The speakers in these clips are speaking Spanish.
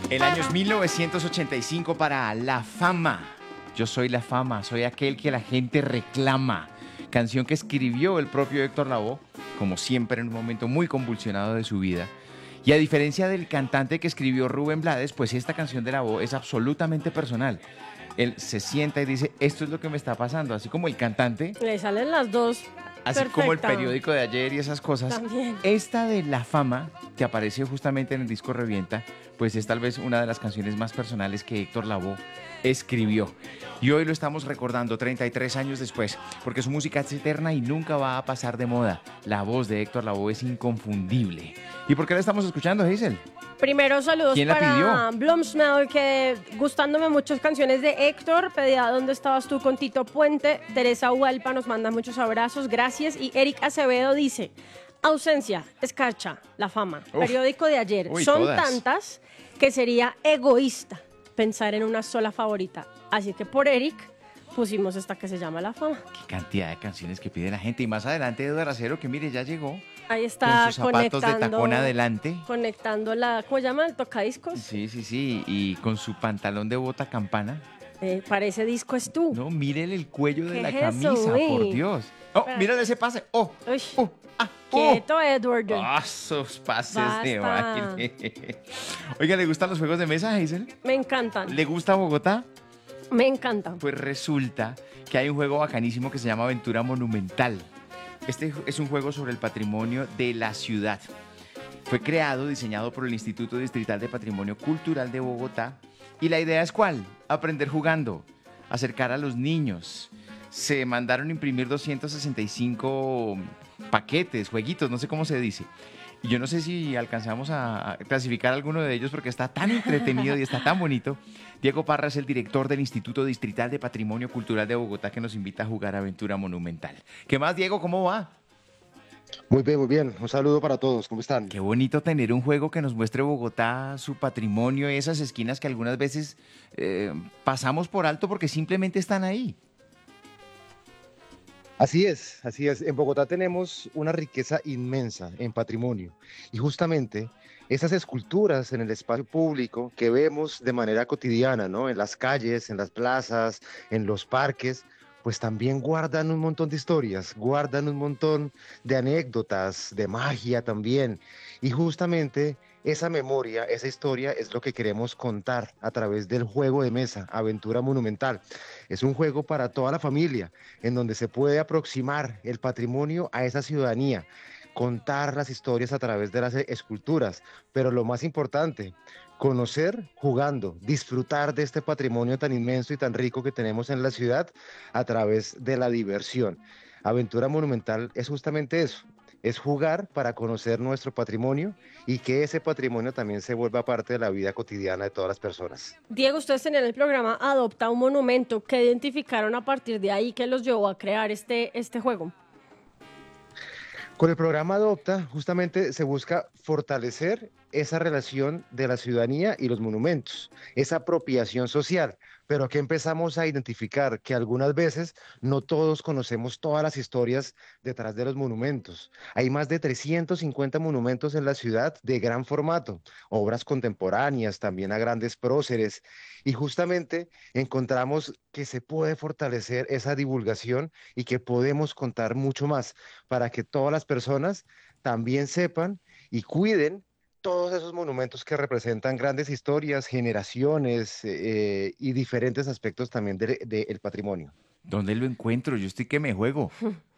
El año es 1985 para La Fama. Yo soy la fama, soy aquel que la gente reclama. Canción que escribió el propio Héctor Lavoe, como siempre en un momento muy convulsionado de su vida. Y a diferencia del cantante que escribió Rubén Blades, pues esta canción de Lavoe es absolutamente personal. Él se sienta y dice, esto es lo que me está pasando, así como el cantante, Le salen las dos. así como el Perfecta. periódico de ayer y esas cosas. También. Esta de La Fama, que aparece justamente en el disco Revienta, pues es tal vez una de las canciones más personales que Héctor Lavoe escribió. Y hoy lo estamos recordando 33 años después, porque su música es eterna y nunca va a pasar de moda. La voz de Héctor Lavoe es inconfundible. ¿Y por qué la estamos escuchando, Hazel? Primero, saludos ¿Quién la para pidió? Blumsmell, que gustándome muchas canciones de Héctor, pedía ¿Dónde estabas tú con Tito Puente? Teresa Hualpa nos manda muchos abrazos, gracias. Y Eric Acevedo dice, ausencia, escarcha, La Fama, Uf. periódico de ayer. Uy, Son todas. tantas que sería egoísta pensar en una sola favorita. Así que por Eric pusimos esta que se llama La Fama. Qué cantidad de canciones que pide la gente. Y más adelante Eduardo Acero, que mire, ya llegó Ahí con está sus zapatos de conectando, tacón adelante. conectando la, ¿cómo se llama? El tocadiscos. Sí, sí, sí. Y con su pantalón de bota campana. Parece disco es tú. No, mírele el cuello de ¿Qué la es camisa, eso, por uy? Dios. Oh, Espera. mírale ese pase. Oh, Uy, ah, quieto, Edward. Ah, esos pases de Basta. baile. Oiga, ¿le gustan los juegos de mesa, Hazel? Me encantan, ¿Le gusta Bogotá? me encantan. Pues resulta que hay un juego bacanísimo que se llama Aventura Monumental. Este es un juego sobre el patrimonio de la ciudad. Fue creado, diseñado por el Instituto Distrital de Patrimonio Cultural de Bogotá. ¿Y la idea es cuál? Aprender jugando, acercar a los niños. Se mandaron a imprimir 265 paquetes, jueguitos, no sé cómo se dice. Y yo no sé si alcanzamos a clasificar alguno de ellos porque está tan entretenido y está tan bonito. Diego Parra es el director del Instituto Distrital de Patrimonio Cultural de Bogotá que nos invita a jugar Aventura Monumental. ¿Qué más, Diego? ¿Cómo va? Muy bien, muy bien. Un saludo para todos. ¿Cómo están? Qué bonito tener un juego que nos muestre Bogotá, su patrimonio, esas esquinas que algunas veces pasamos por alto porque simplemente están ahí. Así es, así es. En Bogotá tenemos una riqueza inmensa en patrimonio y justamente esas esculturas en el espacio público que vemos de manera cotidiana, ¿no? En las calles, en las plazas, en los parques, pues también guardan un montón de historias, guardan un montón de anécdotas, de magia también. Y justamente esa memoria, esa historia es lo que queremos contar a través del juego de mesa, Aventura Monumental. Es un juego para toda la familia en donde se puede aproximar el patrimonio a esa ciudadanía, contar las historias a través de las esculturas, pero lo más importante, conocer jugando, disfrutar de este patrimonio tan inmenso y tan rico que tenemos en la ciudad a través de la diversión. Aventura Monumental es justamente eso. Es jugar para conocer nuestro patrimonio y que ese patrimonio también se vuelva parte de la vida cotidiana de todas las personas. Diego, ustedes tenían el programa Adopta un Monumento. ¿Qué identificaron a partir de ahí que los llevó a crear este juego? Con el programa Adopta, justamente se busca fortalecer esa relación de la ciudadanía y los monumentos, esa apropiación social. Pero aquí empezamos a identificar que algunas veces no todos conocemos todas las historias detrás de los monumentos. Hay más de 350 monumentos en la ciudad de gran formato, obras contemporáneas, también a grandes próceres. Y justamente encontramos que se puede fortalecer esa divulgación y que podemos contar mucho más para que todas las personas también sepan y cuiden todos esos monumentos que representan grandes historias, generaciones y diferentes aspectos también del patrimonio. ¿Dónde lo encuentro? Yo estoy que me juego.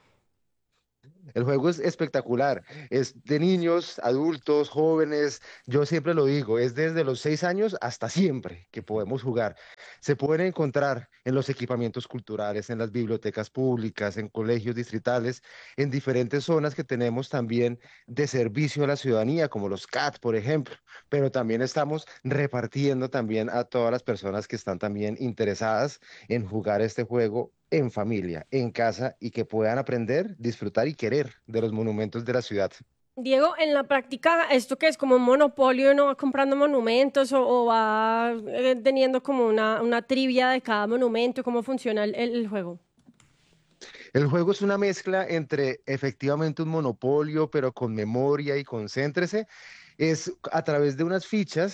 El juego es espectacular, es de niños, adultos, jóvenes, yo siempre lo digo, es desde los 6 años hasta siempre que podemos jugar. Se pueden encontrar en los equipamientos culturales, en las bibliotecas públicas, en colegios distritales, en diferentes zonas que tenemos también de servicio a la ciudadanía, como los CAT, por ejemplo, pero también estamos repartiendo también a todas las personas que están también interesadas en jugar este juego en familia, en casa y que puedan aprender, disfrutar y querer de los monumentos de la ciudad. Diego, en la práctica, ¿esto que es como un monopolio, no va comprando monumentos o va teniendo como una trivia de cada monumento? ¿Cómo funciona el juego? El juego es una mezcla entre efectivamente un monopolio, pero con memoria y concéntrese. Es a través de unas fichas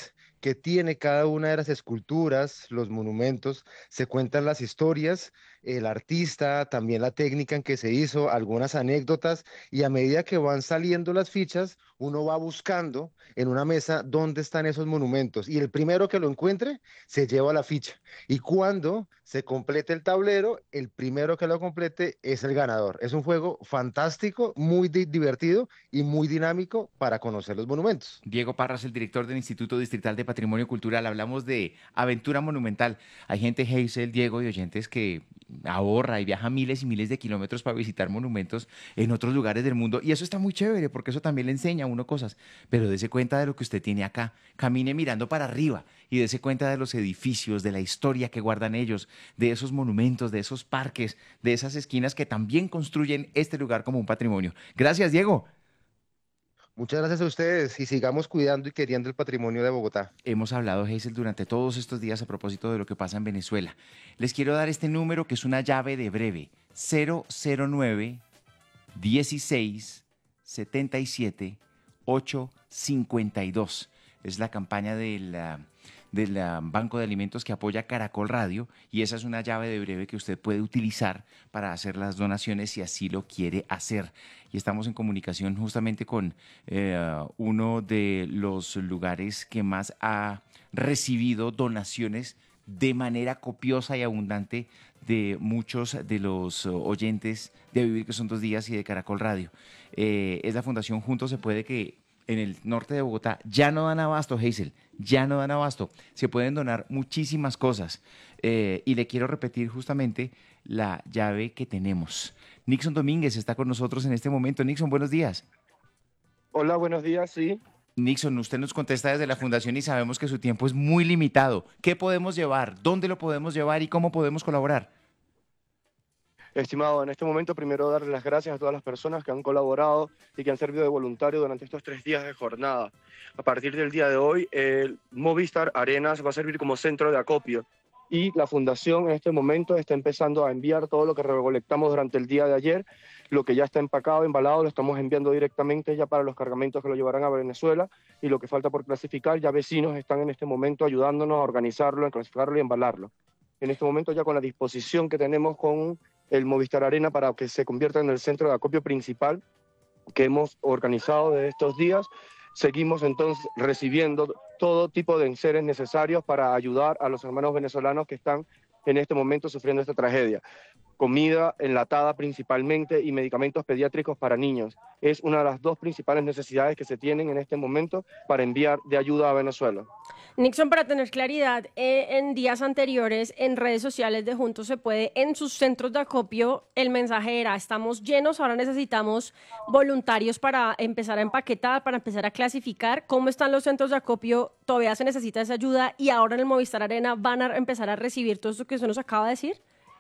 que tiene cada una de las esculturas, los monumentos, se cuentan las historias, el artista, también la técnica en que se hizo, algunas anécdotas, y a medida que van saliendo las fichas, uno va buscando en una mesa dónde están esos monumentos, y el primero que lo encuentre se lleva la ficha. Y cuando se complete el tablero, el primero que lo complete es el ganador. Es un juego fantástico, muy divertido y muy dinámico para conocer los monumentos. Diego Parras, el director del Instituto Distrital de Patrimonio Cultural. Hablamos de aventura monumental. Hay gente, Hazel, Diego y oyentes que ahorra y viaja miles y miles de kilómetros para visitar monumentos en otros lugares del mundo. Y eso está muy chévere porque eso también le enseña a uno cosas. Pero dése cuenta de lo que usted tiene acá. Camine mirando para arriba y dése cuenta de los edificios, de la historia que guardan ellos, de esos monumentos, de esos parques, de esas esquinas que también construyen este lugar como un patrimonio. Gracias, Diego. Muchas gracias a ustedes y sigamos cuidando y queriendo el patrimonio de Bogotá. Hemos hablado, Hazel, durante todos estos días a propósito de lo que pasa en Venezuela. Les quiero dar este número que es una llave de breve: 009 16 77 852. Es la campaña del Banco de Alimentos que apoya Caracol Radio, y esa es una llave de breve que usted puede utilizar para hacer las donaciones si así lo quiere hacer. Y estamos en comunicación justamente con uno de los lugares que más ha recibido donaciones de manera copiosa y abundante de muchos de los oyentes de Vivir que son 2 días y de Caracol Radio. Es la Fundación Juntos se puede, que en el norte de Bogotá ya no dan abasto, Hazel, ya no dan abasto. Se pueden donar muchísimas cosas. Y le quiero repetir justamente la llave que tenemos. Nixon Domínguez está con nosotros en este momento. Nixon, buenos días. Hola, buenos días, sí. Nixon, usted nos contesta desde la Fundación y sabemos que su tiempo es muy limitado. ¿Qué podemos llevar? ¿Dónde lo podemos llevar? ¿Y cómo podemos colaborar? Estimado, en este momento primero darle las gracias a todas las personas que han colaborado y que han servido de voluntario durante estos 3 días de jornada. A partir del día de hoy, el Movistar Arenas va a servir como centro de acopio y la Fundación en este momento está empezando a enviar todo lo que recolectamos durante el día de ayer. Lo que ya está empacado, embalado, lo estamos enviando directamente ya para los cargamentos que lo llevarán a Venezuela, y lo que falta por clasificar, ya vecinos están en este momento ayudándonos a organizarlo, a clasificarlo y embalarlo. En este momento ya con la disposición que tenemos con el Movistar Arena para que se convierta en el centro de acopio principal que hemos organizado de estos días, seguimos entonces recibiendo todo tipo de enseres necesarios para ayudar a los hermanos venezolanos que están en este momento sufriendo esta tragedia. Comida enlatada principalmente y medicamentos pediátricos para niños. Es una de las 2 principales necesidades que se tienen en este momento para enviar de ayuda a Venezuela. Nixon, para tener claridad, en días anteriores en redes sociales de Juntos se puede, en sus centros de acopio, el mensaje era: estamos llenos, ahora necesitamos voluntarios para empezar a empaquetar, para empezar a clasificar. ¿Cómo están los centros de acopio? ¿Todavía se necesita esa ayuda? Y ahora en el Movistar Arena van a empezar a recibir todo esto que usted nos acaba de decir.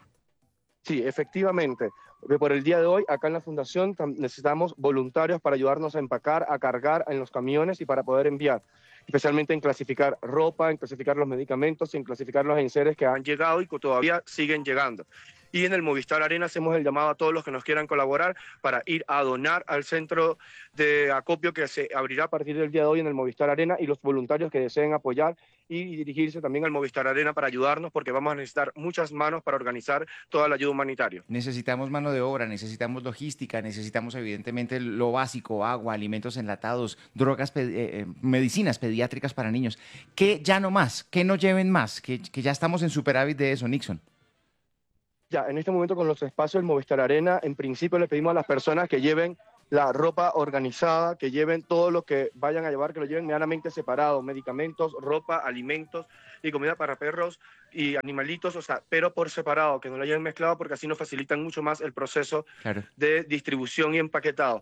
Sí, efectivamente. Por el día de hoy, acá en la Fundación necesitamos voluntarios para ayudarnos a empacar, a cargar en los camiones y para poder enviar, especialmente en clasificar ropa, en clasificar los medicamentos, en clasificar los enseres que han llegado y que todavía siguen llegando. Y en el Movistar Arena hacemos el llamado a todos los que nos quieran colaborar para ir a donar al centro de acopio que se abrirá a partir del día de hoy en el Movistar Arena, y los voluntarios que deseen apoyar y dirigirse también al Movistar Arena para ayudarnos, porque vamos a necesitar muchas manos para organizar toda la ayuda humanitaria. Necesitamos mano de obra, necesitamos logística, necesitamos evidentemente lo básico: agua, alimentos enlatados, drogas, medicinas pediátricas para niños. ¿Qué ya no más? ¿Qué no lleven más? Que ya estamos en superávit de eso, Nixon. Ya, en este momento con los espacios del Movistar Arena, en principio le pedimos a las personas que lleven la ropa organizada, que lleven todo lo que vayan a llevar, que lo lleven medianamente separado: medicamentos, ropa, alimentos y comida para perros y animalitos, o sea, pero por separado, que no lo lleven mezclado, porque así nos facilitan mucho más el proceso de distribución y empaquetado.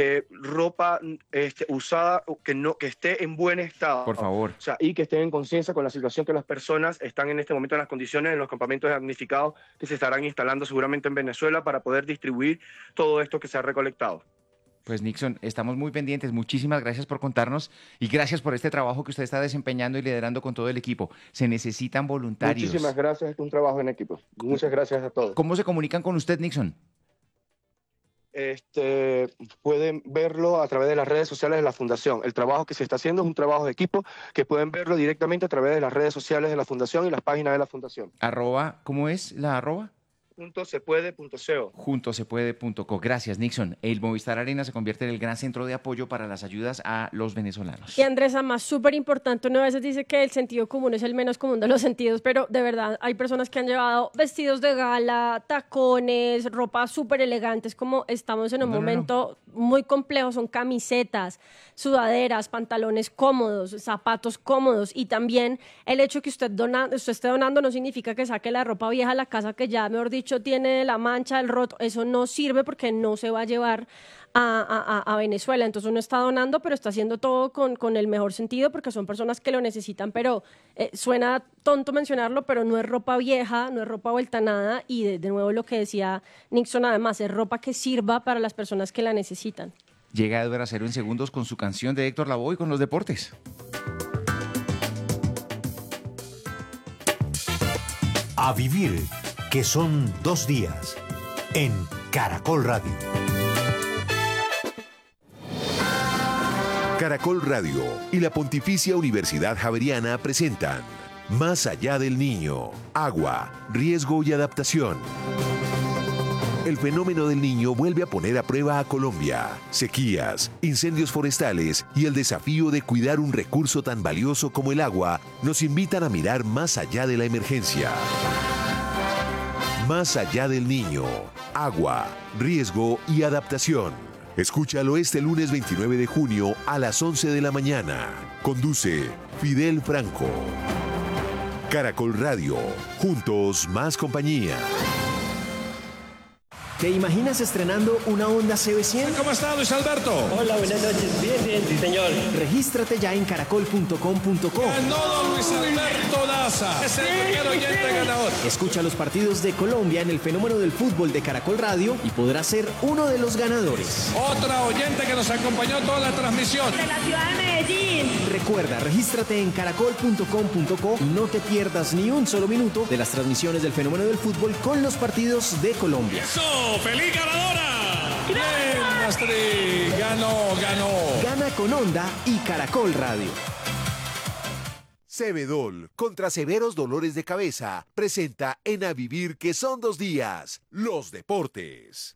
Ropa usada, que esté en buen estado. Por favor. O sea, y que estén en conciencia con la situación que las personas están en este momento, en las condiciones, en los campamentos damnificados que se estarán instalando seguramente en Venezuela, para poder distribuir todo esto que se ha recolectado. Pues Nixon, estamos muy pendientes. Muchísimas gracias por contarnos y gracias por este trabajo que usted está desempeñando y liderando con todo el equipo. Se necesitan voluntarios. Muchísimas gracias, es un trabajo en equipo. Muchas gracias a todos. ¿Cómo se comunican con usted, Nixon? pueden verlo a través de las redes sociales de la Fundación. El trabajo que se está haciendo es un trabajo de equipo que pueden verlo directamente a través de las redes sociales de la Fundación y las páginas de la Fundación. ¿Cómo es la arroba? .sepuede.co. Juntosepuede.co. Gracias, Nixon. El Movistar Arena se convierte en el gran centro de apoyo para las ayudas a los venezolanos. Y Andrés, además, súper importante, uno a veces dice que el sentido común es el menos común de los sentidos, pero de verdad hay personas que han llevado vestidos de gala, tacones, ropa súper elegantes, como estamos en un momento muy complejo, son camisetas, sudaderas, pantalones cómodos, zapatos cómodos, y también el hecho que usted esté donando no significa que saque la ropa vieja a la casa, que ya, mejor dicho, tiene la mancha, el roto, eso no sirve porque no se va a llevar a Venezuela. Entonces uno está donando, pero está haciendo todo con el mejor sentido porque son personas que lo necesitan, pero suena tonto mencionarlo, pero no es ropa vieja, no es ropa vuelta a nada, y de nuevo lo que decía Nixon, además es ropa que sirva para las personas que la necesitan. Llega Edward Acero en segundos con su canción de Héctor Lavoe con los deportes. A vivir, que son 2 días, en Caracol Radio. Caracol Radio y la Pontificia Universidad Javeriana presentan Más allá del niño, agua, riesgo y adaptación. El fenómeno del niño vuelve a poner a prueba a Colombia. Sequías, incendios forestales y el desafío de cuidar un recurso tan valioso como el agua nos invitan a mirar más allá de la emergencia. Más allá del niño, agua, riesgo y adaptación. Escúchalo este lunes 29 de junio a las 11 de la mañana. Conduce Fidel Franco. Caracol Radio. Juntos, más compañía. ¿Te imaginas estrenando una Honda CB100? ¿Cómo está, Luis Alberto? Hola, buenas noches. Bien, sí, señor. Regístrate ya en caracol.com.co. Ganó Luis Alberto Daza. Es el primer oyente ganador. Escucha los partidos de Colombia en el fenómeno del fútbol de Caracol Radio y podrás ser uno de los ganadores. Otra oyente que nos acompañó toda la transmisión. De la ciudad de Medellín. Recuerda, regístrate en caracol.com.co y no te pierdas ni un solo minuto de las transmisiones del fenómeno del fútbol con los partidos de Colombia. ¡Eso! ¡Feliz ganadora! ¡Bien, Astrid! ¡Ganó! Gana con Honda y Caracol Radio. Cebedol, contra severos dolores de cabeza, presenta en A Vivir, que son 2 días, los deportes.